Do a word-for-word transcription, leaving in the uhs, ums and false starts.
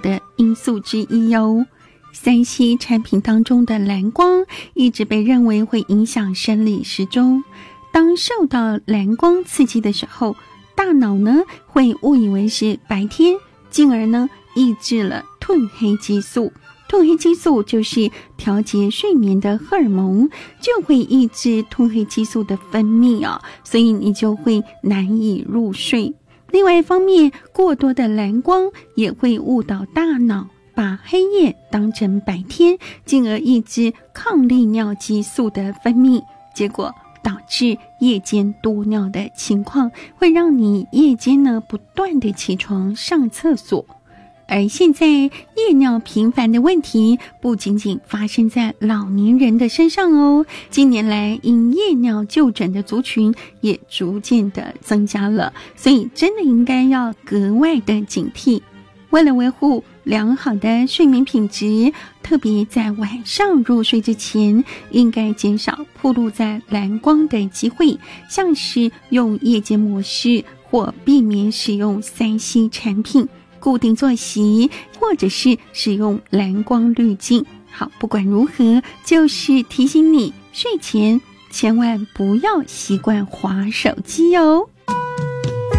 的因素之一哦。三 C 产品当中的蓝光一直被认为会影响生理时钟，当受到蓝光刺激的时候，大脑呢会误以为是白天，进而呢抑制了褪黑激素。褪黑激素就是调节睡眠的荷尔蒙，就会抑制褪黑激素的分泌哦，所以你就会难以入睡。另外一方面，过多的蓝光也会误导大脑，把黑夜当成白天，进而抑制抗利尿激素的分泌，结果导致夜间多尿的情况，会让你夜间呢不断的起床上厕所。而现在夜尿频繁的问题不仅仅发生在老年人的身上哦，近年来因夜尿就诊的族群也逐渐的增加了，所以真的应该要格外的警惕。为了维护良好的睡眠品质，特别在晚上入睡之前，应该减少暴露在蓝光的机会，像是用夜间模式或避免使用三 C 产品，固定作息，或者是使用蓝光滤镜。好，不管如何，就是提醒你睡前千万不要习惯滑手机哦。